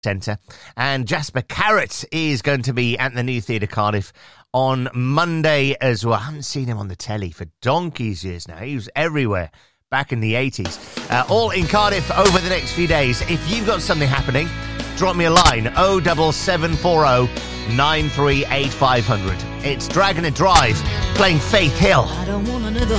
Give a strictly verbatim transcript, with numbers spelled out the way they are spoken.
Centre. And Jasper Carrott is going to be at the New Theatre Cardiff on Monday as well. I haven't seen him on the telly for donkey's years now. He was everywhere back in the eighties. Uh, all in Cardiff over the next few days. If you've got something happening, drop me a line, oh seven seven four oh nine three eight five hundred. It's Dragon and Drive playing Faith Hill. I don't want another